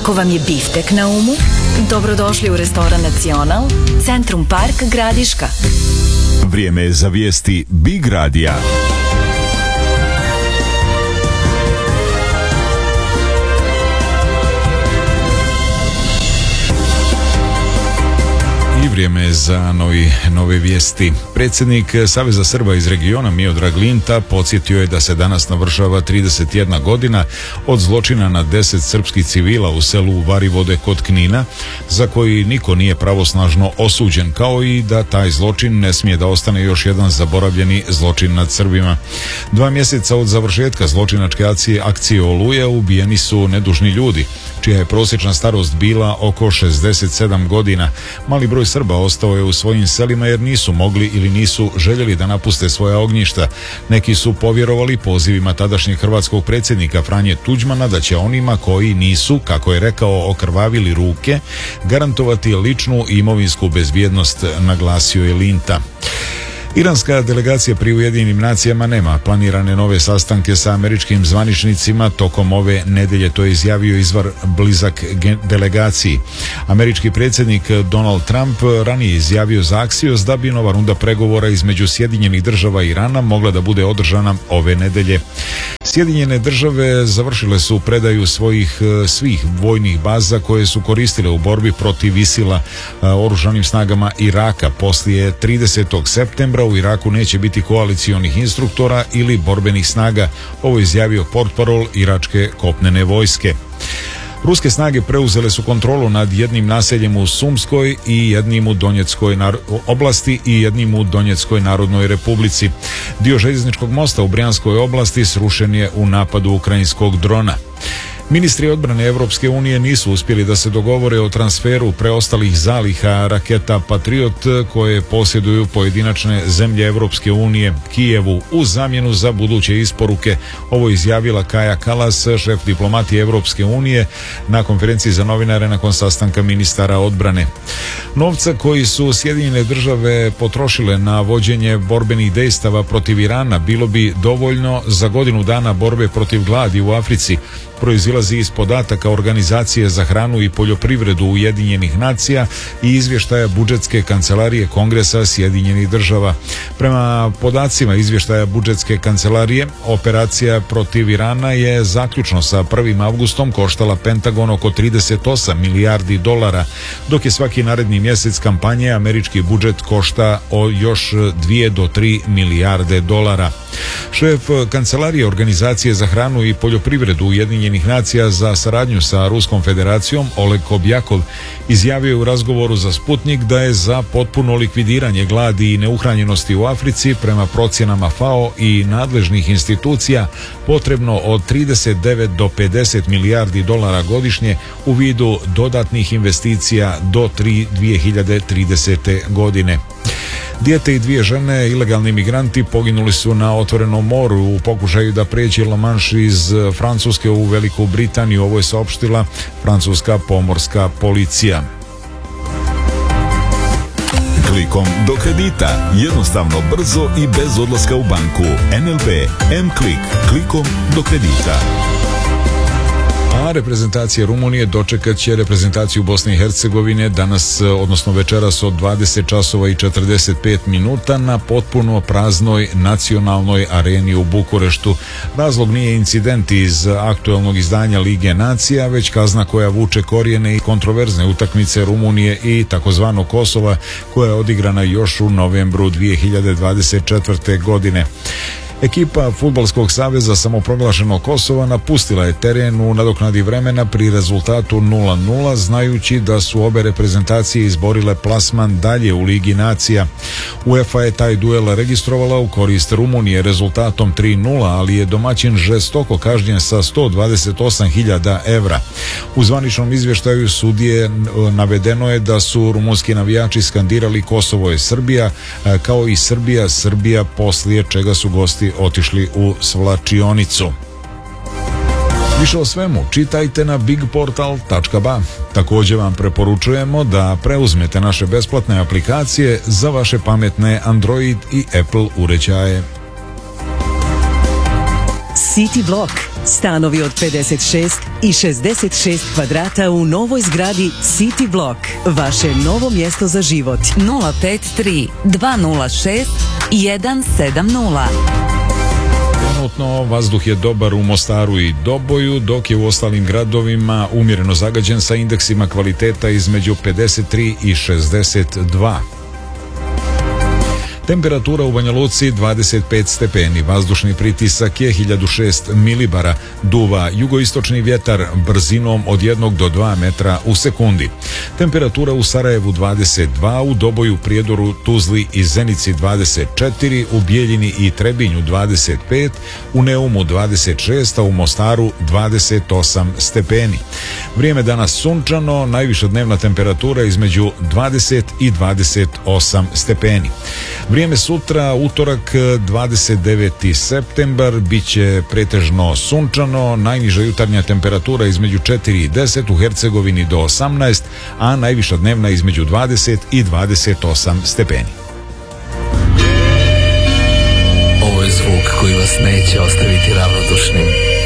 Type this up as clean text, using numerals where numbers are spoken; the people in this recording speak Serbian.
Ako vam je biftek na umu, dobrodošli u restoran Nacional, Centrum Park Gradiška. Vrijeme je za vijesti Big Radija. I vrijeme je za nove vijesti. Predsjednik Saveza Srba iz regiona Miodrag Linta podsjetio je da se danas navršava 31 godina od zločina na 10 srpskih civila u selu Varivode kod Knina, za koji niko nije pravosnažno osuđen, kao i da taj zločin ne smije da ostane još jedan zaboravljeni zločin nad Srbima. 2 mjeseca od završetka zločinačke akcije Oluja ubijeni su nedužni ljudi, čija je prosječna starost bila oko 67 godina. Mali broj Srba ostao je u svojim selima jer nisu mogli ili nisu željeli da napuste svoja ognjišta. Neki su povjerovali pozivima tadašnjeg hrvatskog predsjednika Franje Tuđmana da će onima koji nisu, kako je rekao, okrvavili ruke, garantovati ličnu i imovinsku bezbjednost, naglasio je Linta. Iranska delegacija pri Ujedinjenim nacijama nema planirane nove sastanke sa američkim zvaničnicima tokom ove nedelje, to je izjavio izvor blizak delegaciji. Američki predsjednik Donald Trump ranije izjavio za Axios da bi nova runda pregovora između Sjedinjenih država i Irana mogla da bude održana ove nedelje. Sjedinjene države završile su predaju svih vojnih baza koje su koristile u borbi protiv ISIL-a oružanim snagama Iraka. Poslije 30. septembra u Iraku neće biti koalicionih instruktora ili borbenih snaga, ovo je izjavio portparol iračke kopnene vojske. Ruske snage preuzele su kontrolu nad jednim naseljem u Sumskoj i jednim u Donjeckoj oblasti i jednim u Donjeckoj narodnoj republici. Dio željezničkog mosta u Brijanskoj oblasti srušen je u napadu ukrajinskog drona. Ministri odbrane Europske unije nisu uspjeli da se dogovore o transferu preostalih zaliha raketa Patriot koje posjeduju pojedinačne zemlje Europske unije Kijevu u zamjenu za buduće isporuke. Ovo je izjavila Kaja Kallas, šef diplomatije Europske unije, na konferenciji za novinare nakon sastanka ministara odbrane. Novca koji su Sjedinjene države potrošile na vođenje borbenih dejstava protiv Irana bilo bi dovoljno za godinu dana borbe protiv gladi u Africi, proizilazi iz podataka Organizacije za hranu i poljoprivredu Ujedinjenih nacija i izvještaja budžetske kancelarije Kongresa Sjedinjenih država. Prema podacima izvještaja budžetske kancelarije, operacija protiv Irana je zaključno sa 1. avgustom koštala Pentagon oko 38 milijardi dolara, dok je svaki naredni mjesec kampanje američki budžet košta još 2 do 3 milijarde dolara. Šef kancelarije Organizacije za hranu i poljoprivredu Ujedinjenih nacija za saradnju sa Ruskom federacijom Oleg Kobjakov izjavio je u razgovoru za Sputnik da je za potpuno likvidiranje gladi i neuhranjenosti u Africi prema procjenama FAO i nadležnih institucija potrebno od 39 do 50 milijardi dolara godišnje u vidu dodatnih investicija do 2030. godine. Dijete i 2 žene, ilegalni migranti, poginuli su na otvorenom moru u pokušaju da prijeđe La Manche iz Francuske u Veliku Britaniju. Ovo je saopštila francuska pomorska policija. Klikom do kredita, jednostavno, brzo i bez odlaska u banku. NLB M-Klik, klikom do kredita. A reprezentacija Rumunije dočekat će reprezentaciju Bosne i Hercegovine danas, odnosno večeras od 20 časova i 45 minuta na potpuno praznoj nacionalnoj areni u Bukureštu. Razlog nije incident iz aktualnog izdanja Lige nacija, već kazna koja vuče korijene i kontroverzne utakmice Rumunije i takozvanog Kosova, koja je odigrana još u novembru 2024. godine. Ekipa Fudbalskog saveza samoproglašenog Kosova napustila je teren u nadoknadi vremena pri rezultatu 0-0, znajući da su obe reprezentacije izborile plasman dalje u Ligi nacija. UEFA je taj duel registrovala u korist Rumunije rezultatom 3-0, ali je domaćin žestoko kažnjen sa 128.000 evra. U zvaničnom izvještaju sudije navedeno je da su rumunski navijači skandirali Kosovo je Srbija, kao i Srbija, Srbija, poslije čega su gosti otišli u svlačionicu. Više o svemu čitajte na bigportal.ba. Također vam preporučujemo da preuzmete naše besplatne aplikacije za vaše pametne Android i Apple uređaje. City Block. Stanovi od 56 i 66 kvadrata u novoj zgradi City Block. Vaše novo mjesto za život. 053 206 170. Trenutno vazduh je dobar u Mostaru i Doboju, dok je u ostalim gradovima umjereno zagađen sa indeksima kvaliteta između 53 i 62. Temperatura u Banja Luci 25 stepeni, vazdušni pritisak je 1006 milibara, duva jugoistočni vjetar brzinom od 1 do 2 metra u sekundi. Temperatura u Sarajevu 22, u Doboju, Prijedoru, Tuzli i Zenici 24, u Bijeljini i Trebinju 25, u Neumu 26, a u Mostaru 28 stepeni. Vrijeme danas sunčano, najviša dnevna temperatura između 20 i 28 stepeni. Vrijeme sutra, utorak 29. septembar, bit će pretežno sunčano, najniža jutarnja temperatura između 4 i 10, u Hercegovini do 18, a najviša dnevna između 20 i 28 stepeni. Ovo je zvuk koji vas neće ostaviti ravnodušnim.